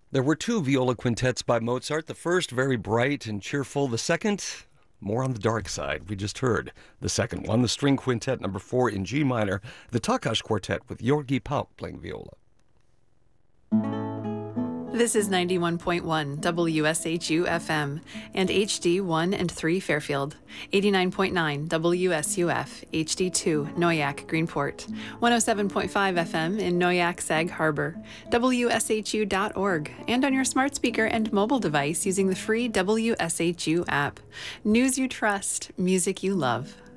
There were two viola quintets by Mozart. The first, very bright and cheerful. The second, more on the dark side. We just heard the second one, the string quintet number 4 in G minor, the Takács Quartet with György Pauk playing viola. This is 91.1 WSHU FM and HD1 and 3 Fairfield, 89.9 WSUF HD2 Noyak Greenport, 107.5 FM in Noyak Sag Harbor, WSHU.org, and on your smart speaker and mobile device using the free WSHU app. News you trust, music you love.